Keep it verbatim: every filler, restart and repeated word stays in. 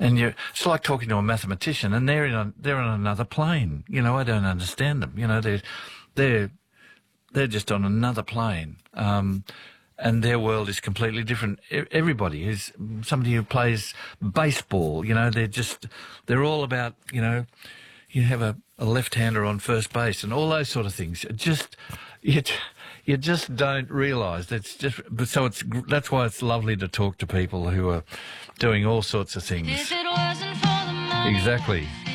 And you, it's like talking to a mathematician, and they're in a, they're on another plane. You know, I don't understand them. You know, they're they're they're just on another plane, um, and their world is completely different. E- Everybody is somebody who plays baseball. You know, they're just they're all about, you know, you have a, a left-hander on first base and all those sort of things. It just you you just don't realise that's just. But so it's that's why it's lovely to talk to people who are doing all sorts of things. If it wasn't for the money, Exactly.